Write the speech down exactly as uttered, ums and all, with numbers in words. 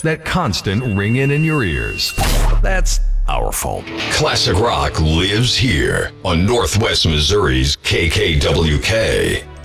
that constant ringing in your ears. That's our fault. Classic rock lives here on Northwest Missouri's K K W K.